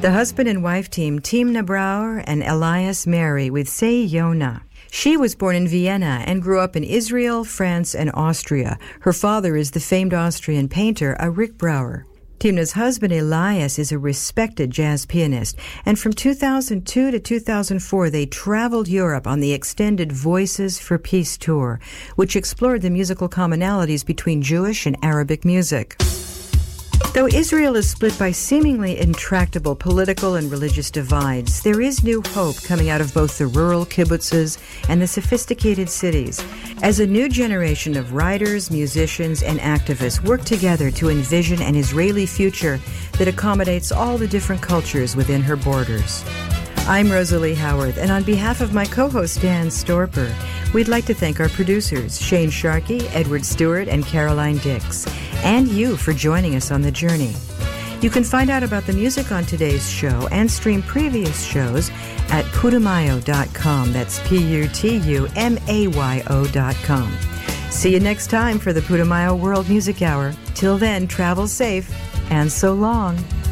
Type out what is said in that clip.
The husband and wife team, Timna Brauer and Elias Mary with Say Yona. She was born in Vienna and grew up in Israel, France, and Austria. Her father is the famed Austrian painter, Rick Brauer. Timna's husband, Elias, is a respected jazz pianist, and from 2002 to 2004, they traveled Europe on the extended Voices for Peace tour, which explored the musical commonalities between Jewish and Arabic music. Though Israel is split by seemingly intractable political and religious divides, there is new hope coming out of both the rural kibbutzes and the sophisticated cities, as a new generation of writers, musicians, and activists work together to envision an Israeli future that accommodates all the different cultures within her borders. I'm Rosalie Howarth, and on behalf of my co-host Dan Storper, we'd like to thank our producers, Shane Sharkey, Edward Stewart, and Caroline Dix, and you for joining us on the journey. You can find out about the music on today's show and stream previous shows at putumayo.com. That's Putumayo.com. See you next time for the Putumayo World Music Hour. Till then, travel safe, and so long.